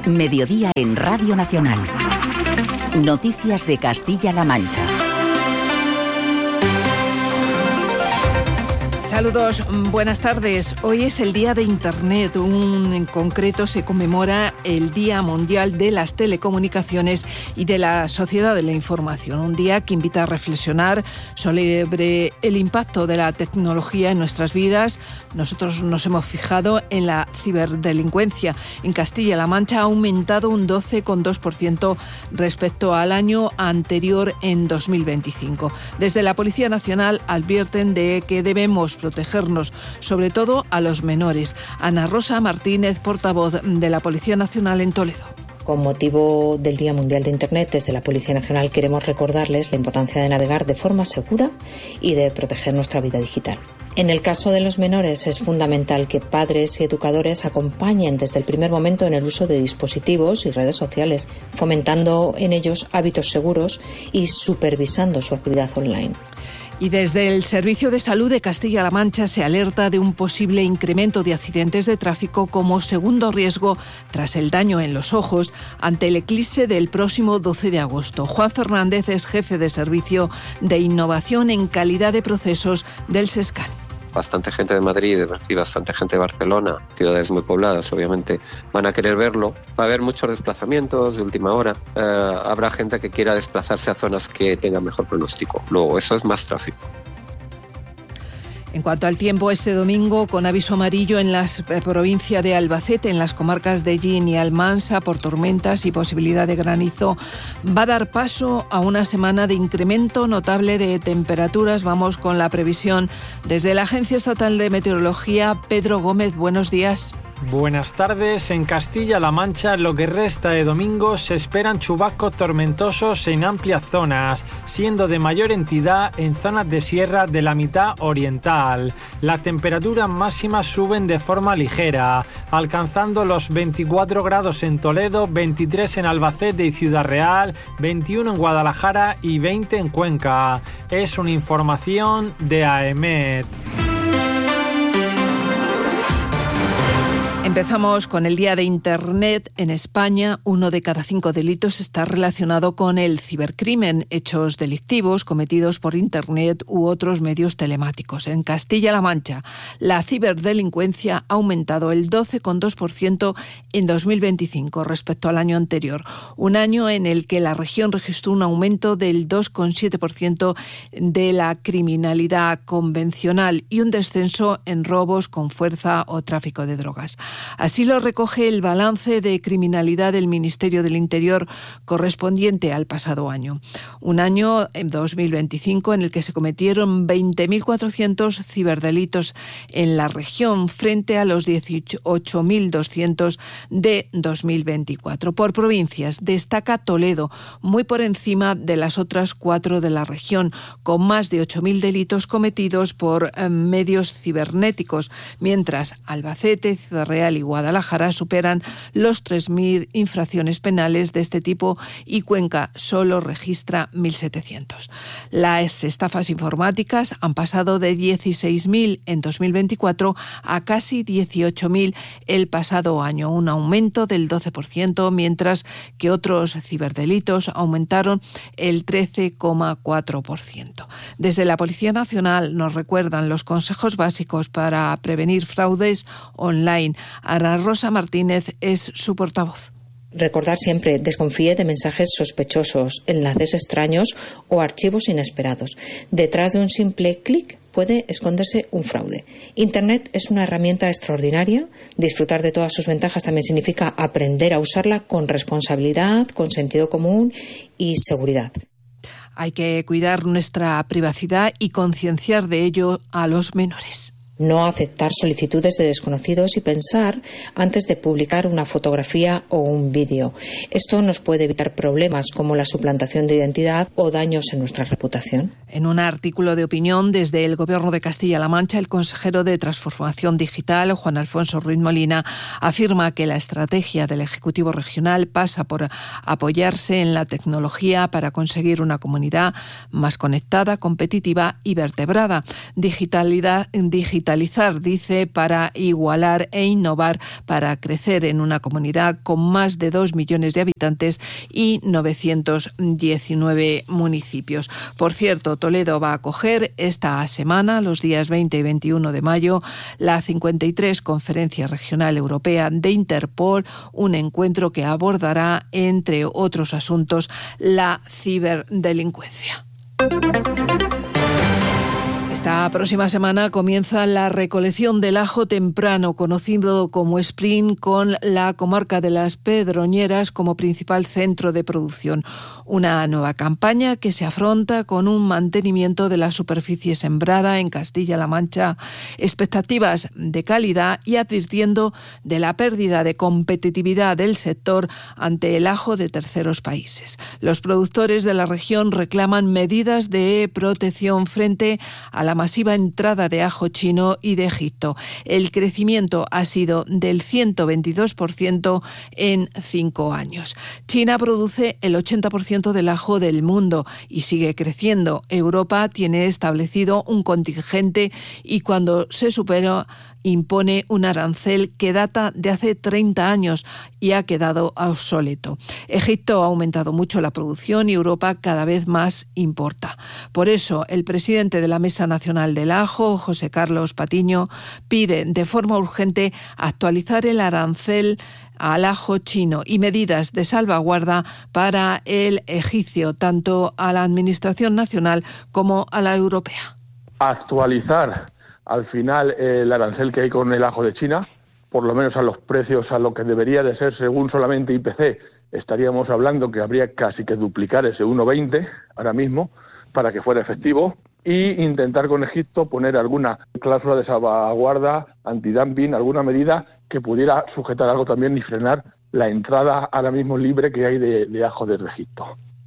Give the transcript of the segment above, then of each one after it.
Mediodía en Radio Nacional. Noticias de Castilla-La Mancha. Saludos, buenas tardes. Hoy es el Día de Internet. En concreto se conmemora el Día Mundial de las Telecomunicaciones y de la Sociedad de la Información. Un día que invita a reflexionar sobre el impacto de la tecnología en nuestras vidas. Nosotros nos hemos fijado en la ciberdelincuencia. En Castilla-La Mancha ha aumentado un 12,2% respecto al año anterior en 2025. Desde la Policía Nacional advierten de que debemos protegernos, sobre todo a los menores. Ana Rosa Martínez, portavoz de la Policía Nacional en Toledo. Con motivo del Día Mundial de Internet, desde la Policía Nacional queremos recordarles la importancia de navegar de forma segura y de proteger nuestra vida digital. En el caso de los menores es fundamental que padres y educadores acompañen desde el primer momento en el uso de dispositivos y redes sociales, fomentando en ellos hábitos seguros y supervisando su actividad online. Y desde el Servicio de Salud de Castilla-La Mancha se alerta de un posible incremento de accidentes de tráfico como segundo riesgo tras el daño en los ojos ante el eclipse del próximo 12 de agosto. Juan Fernández es jefe de Servicio de Innovación en Calidad de Procesos del SESCAN. Bastante gente de Madrid y bastante gente de Barcelona, ciudades muy pobladas, obviamente van a querer verlo. Va a haber muchos desplazamientos de última hora. Habrá gente que quiera desplazarse a zonas que tengan mejor pronóstico. Luego, eso es más tráfico. En cuanto al tiempo, este domingo con aviso amarillo en la provincia de Albacete, en las comarcas de Llín y Almansa por tormentas y posibilidad de granizo, va a dar paso a una semana de incremento notable de temperaturas. Vamos con la previsión desde la Agencia Estatal de Meteorología. Pedro Gómez, buenos días. Buenas tardes. En Castilla-La Mancha, lo que resta de domingo, se esperan chubascos tormentosos en amplias zonas, siendo de mayor entidad en zonas de sierra de la mitad oriental. Las temperaturas máximas suben de forma ligera, alcanzando los 24 grados en Toledo, 23 en Albacete y Ciudad Real, 21 en Guadalajara y 20 en Cuenca. Es una información de AEMET. Empezamos con el Día de Internet. En España, 1 de cada 5 delitos está relacionado con el cibercrimen, hechos delictivos cometidos por Internet u otros medios telemáticos. En Castilla-La Mancha, la ciberdelincuencia ha aumentado el 12,2% en 2025 respecto al año anterior, un año en el que la región registró un aumento del 2,7% de la criminalidad convencional y un descenso en robos con fuerza o tráfico de drogas. Así lo recoge el balance de criminalidad del Ministerio del Interior correspondiente al pasado año. Un año, en 2025, en el que se cometieron 20.400 ciberdelitos en la región frente a los 18.200 de 2024. Por provincias, destaca Toledo, muy por encima de las otras 4 de la región, con más de 8.000 delitos cometidos por medios cibernéticos, mientras Albacete, Ciudad Real y Guadalajara superan los 3.000 infracciones penales de este tipo y Cuenca solo registra 1.700. Las estafas informáticas han pasado de 16.000 en 2024 a casi 18.000 el pasado año, un aumento del 12%, mientras que otros ciberdelitos aumentaron el 13,4%. Desde la Policía Nacional nos recuerdan los consejos básicos para prevenir fraudes online. Ana Rosa Martínez es su portavoz. Recordar siempre, desconfíe de mensajes sospechosos, enlaces extraños o archivos inesperados. Detrás de un simple clic puede esconderse un fraude. Internet es una herramienta extraordinaria. Disfrutar de todas sus ventajas también significa aprender a usarla con responsabilidad, con sentido común y seguridad. Hay que cuidar nuestra privacidad y concienciar de ello a los menores. No aceptar solicitudes de desconocidos y pensar antes de publicar una fotografía o un vídeo. Esto nos puede evitar problemas como la suplantación de identidad o daños en nuestra reputación. En un artículo de opinión desde el Gobierno de Castilla-La Mancha, el consejero de Transformación Digital, Juan Alfonso Ruiz Molina, afirma que la estrategia del Ejecutivo Regional pasa por apoyarse en la tecnología para conseguir una comunidad más conectada, competitiva y vertebrada. Digital digitalizar, dice, para igualar e innovar, para crecer en una comunidad con más de 2 millones de habitantes y 919 municipios. Por cierto, Toledo va a acoger esta semana, los días 20 y 21 de mayo, la 53 Conferencia Regional Europea de Interpol, un encuentro que abordará, entre otros asuntos, la ciberdelincuencia. Esta próxima semana comienza la recolección del ajo temprano, conocido como Spring, con la comarca de las Pedroñeras como principal centro de producción. Una nueva campaña que se afronta con un mantenimiento de la superficie sembrada en Castilla-La Mancha, expectativas de calidad y advirtiendo de la pérdida de competitividad del sector ante el ajo de terceros países. Los productores de la región reclaman medidas de protección frente a la masiva entrada de ajo chino y de Egipto. El crecimiento ha sido del 122% en 5 años. China produce el 80% del ajo del mundo y sigue creciendo. Europa tiene establecido un contingente y cuando se supera impone un arancel que data de hace 30 años y ha quedado obsoleto. Egipto ha aumentado mucho la producción y Europa cada vez más importa. Por eso, el presidente de la Mesa Nacional del Ajo, José Carlos Patiño, pide de forma urgente actualizar el arancel al ajo chino y medidas de salvaguarda para el egipcio, tanto a la Administración Nacional como a la europea. Actualizar al final el arancel que hay con el ajo de China, por lo menos a los precios a lo que debería de ser según solamente IPC, estaríamos hablando que habría casi que duplicar ese 1,20 ahora mismo para que fuera efectivo, y intentar con Egipto poner alguna cláusula de salvaguarda, antidumping, alguna medida que pudiera sujetar algo también y frenar la entrada ahora mismo libre que hay de ajo desde Egipto.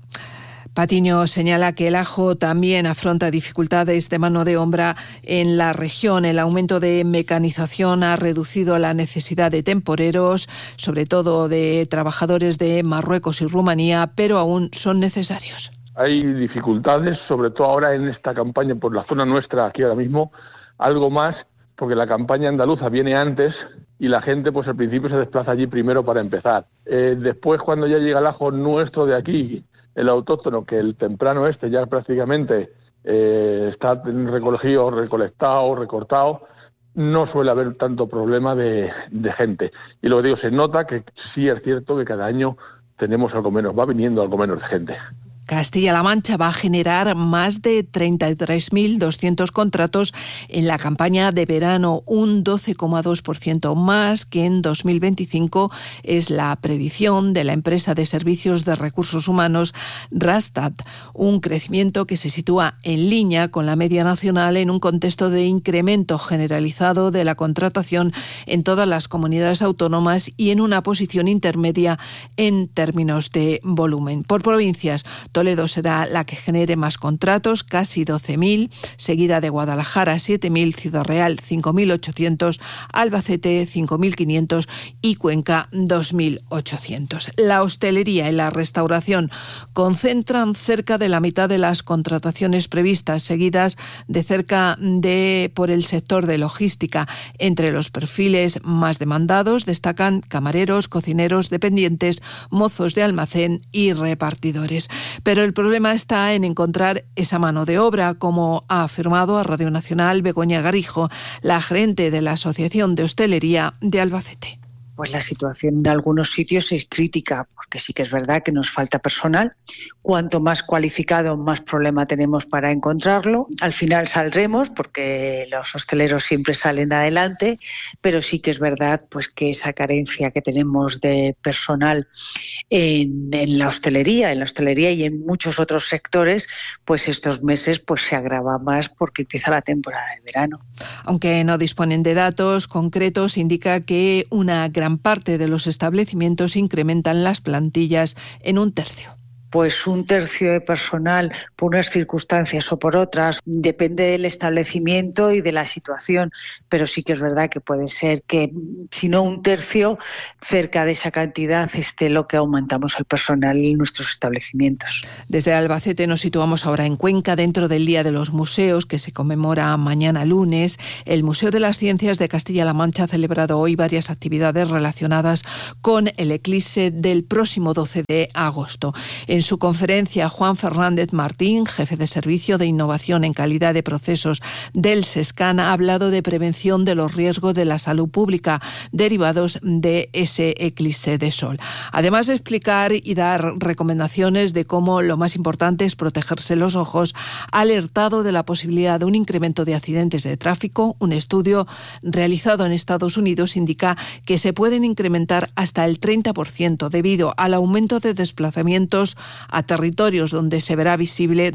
Patiño señala que el ajo también afronta dificultades de mano de obra en la región. El aumento de mecanización ha reducido la necesidad de temporeros, sobre todo de trabajadores de Marruecos y Rumanía, pero aún son necesarios. Hay dificultades, sobre todo ahora en esta campaña por la zona nuestra, aquí ahora mismo, algo más, porque la campaña andaluza viene antes y la gente pues al principio se desplaza allí primero para empezar. Después, cuando ya llega el ajo nuestro de aquí, el autóctono, que el temprano ya prácticamente está recogido, recolectado, recortado, no suele haber tanto problema de gente. Y lo que digo, se nota que sí es cierto que cada año tenemos algo menos, va viniendo algo menos de gente. Castilla-La Mancha va a generar más de 33.200 contratos en la campaña de verano, un 12,2% más que en 2025, es la predicción de la empresa de servicios de recursos humanos Randstad, un crecimiento que se sitúa en línea con la media nacional en un contexto de incremento generalizado de la contratación en todas las comunidades autónomas y en una posición intermedia en términos de volumen. Por provincias, Toledo será la que genere más contratos, casi 12.000, seguida de Guadalajara 7.000, Ciudad Real 5.800, Albacete 5.500 y Cuenca 2.800. La hostelería y la restauración concentran cerca de la mitad de las contrataciones previstas, seguidas de cerca por el sector de logística. Entre los perfiles más demandados destacan camareros, cocineros, dependientes, mozos de almacén y repartidores. Pero el problema está en encontrar esa mano de obra, como ha afirmado a Radio Nacional Begoña Garijo, la gerente de la Asociación de Hostelería de Albacete. Pues la situación en algunos sitios es crítica, porque sí que es verdad que nos falta personal. Cuanto más cualificado, más problema tenemos para encontrarlo. Al final saldremos, porque los hosteleros siempre salen adelante, pero sí que es verdad pues que esa carencia que tenemos de personal en la hostelería y en muchos otros sectores, pues estos meses pues se agrava más porque empieza la temporada de verano. Aunque no disponen de datos concretos, indica que una gran parte de los establecimientos incrementan las plantillas en 1/3. pues un tercio de personal por unas circunstancias o por otras, depende del establecimiento y de la situación, pero sí que es verdad que puede ser que, si no un tercio, cerca de esa cantidad esté lo que aumentamos el personal en nuestros establecimientos. Desde Albacete nos situamos ahora en Cuenca, dentro del Día de los Museos, que se conmemora mañana lunes. El Museo de las Ciencias de Castilla-La Mancha ha celebrado hoy varias actividades relacionadas con el eclipse del próximo 12 de agosto. En su conferencia, Juan Fernández Martín, jefe de Servicio de Innovación en Calidad de Procesos del SESCAN, ha hablado de prevención de los riesgos de la salud pública derivados de ese eclipse de sol. Además de explicar y dar recomendaciones de cómo lo más importante es protegerse los ojos, ha alertado de la posibilidad de un incremento de accidentes de tráfico. Un estudio realizado en Estados Unidos indica que se pueden incrementar hasta el 30% debido al aumento de desplazamientos a territorios donde sea visible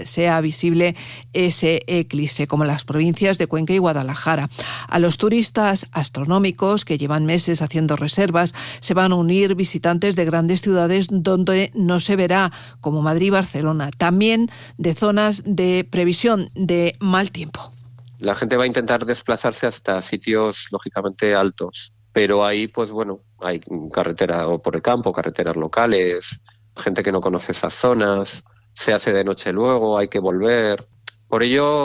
ese eclipse, como las provincias de Cuenca y Guadalajara. A los turistas astronómicos que llevan meses haciendo reservas se van a unir visitantes de grandes ciudades donde no se verá, como Madrid y Barcelona, también de zonas de previsión de mal tiempo. La gente va a intentar desplazarse hasta sitios lógicamente altos, pero ahí pues bueno, hay carretera o por el campo, carreteras locales, gente que no conoce esas zonas, se hace de noche luego, hay que volver. Por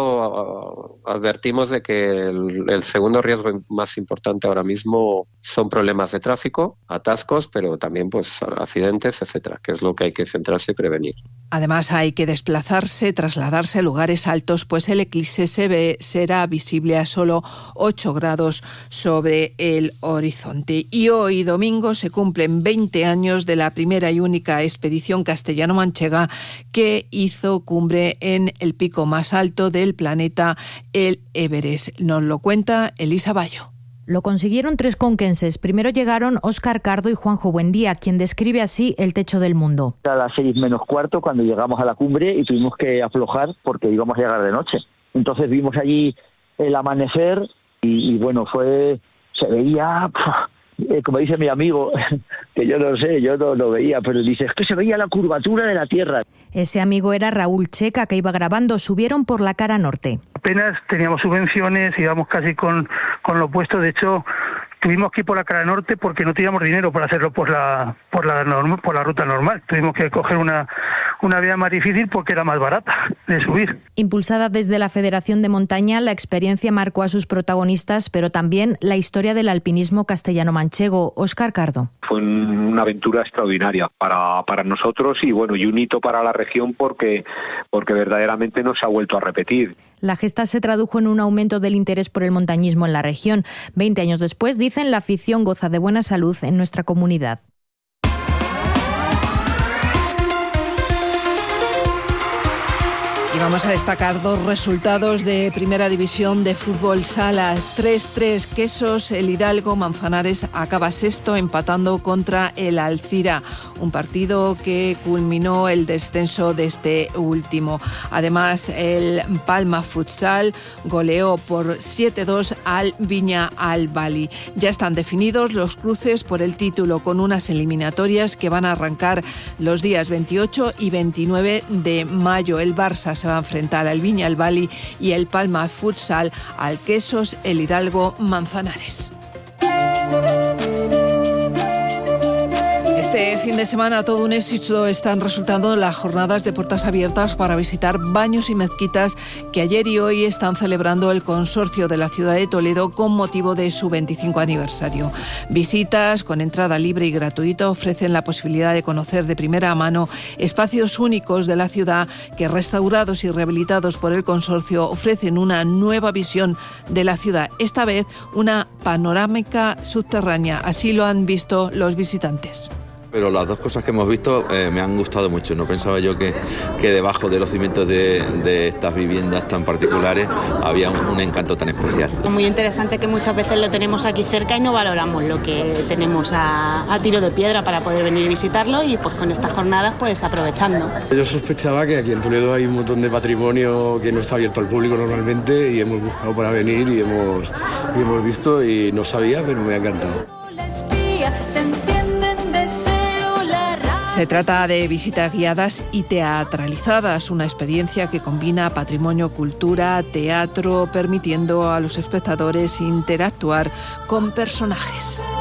ello advertimos de que el segundo riesgo más importante ahora mismo son problemas de tráfico, atascos, pero también pues accidentes, etcétera, que es lo que hay que centrarse y prevenir. Además hay que trasladarse a lugares altos, pues el eclipse será visible a solo 8 grados sobre el horizonte. Y hoy, domingo, se cumplen 20 años de la primera y única expedición castellano-manchega que hizo cumbre en el pico más alto del planeta, el Everest. Nos lo cuenta Elisa Bayo. Lo consiguieron 3 conquenses. Primero llegaron Óscar Cardo y Juanjo Buendía, quien describe así el techo del mundo. A las 6 menos cuarto cuando llegamos a la cumbre y tuvimos que aflojar porque íbamos a llegar de noche. Entonces vimos allí el amanecer y bueno, se veía, como dice mi amigo, que yo no sé, yo no lo veía, pero dice, es que se veía la curvatura de la Tierra. Ese amigo era Raúl Checa, que iba grabando. Subieron por la cara norte. Apenas teníamos subvenciones, íbamos casi con lo puesto. De hecho, tuvimos que ir por la cara norte porque no teníamos dinero para hacerlo por la ruta normal. Tuvimos que coger una vía más difícil porque era más barata de subir. Impulsada desde la Federación de Montaña, la experiencia marcó a sus protagonistas, pero también la historia del alpinismo castellano-manchego. Óscar Cardo. Fue una aventura extraordinaria para nosotros y bueno, y un hito para la región porque verdaderamente no se ha vuelto a repetir. La gesta se tradujo en un aumento del interés por el montañismo en la región. 20 años después, dicen, la afición goza de buena salud en nuestra comunidad. Y vamos a destacar 2 resultados de Primera División de Fútbol Sala. 3-3 Quesos, el Hidalgo Manzanares acaba sexto empatando contra el Alcira, un partido que culminó el descenso de este último. Además, el Palma Futsal goleó por 7-2 al Viña al Bali. Ya están definidos los cruces por el título con unas eliminatorias que van a arrancar los días 28 y 29 de mayo. El Barça se va a enfrentar al Viña al Bali y el Palma Futsal al Quesos, el Hidalgo Manzanares. Este fin de semana todo un éxito están resultando las jornadas de puertas abiertas para visitar baños y mezquitas que ayer y hoy están celebrando el Consorcio de la Ciudad de Toledo con motivo de su 25 aniversario. Visitas con entrada libre y gratuita ofrecen la posibilidad de conocer de primera mano espacios únicos de la ciudad que, restaurados y rehabilitados por el Consorcio, ofrecen una nueva visión de la ciudad, esta vez una panorámica subterránea. Así lo han visto los visitantes. Pero las 2 cosas que hemos visto me han gustado mucho. No pensaba yo que debajo de los cimientos de estas viviendas tan particulares había un encanto tan especial. Es muy interesante que muchas veces lo tenemos aquí cerca y no valoramos lo que tenemos a tiro de piedra para poder venir y visitarlo, y pues con estas jornadas pues aprovechando. Yo sospechaba que aquí en Toledo hay un montón de patrimonio que no está abierto al público normalmente y hemos buscado para venir y hemos visto y no sabía, pero me ha encantado. Se trata de visitas guiadas y teatralizadas, una experiencia que combina patrimonio, cultura, teatro, permitiendo a los espectadores interactuar con personajes.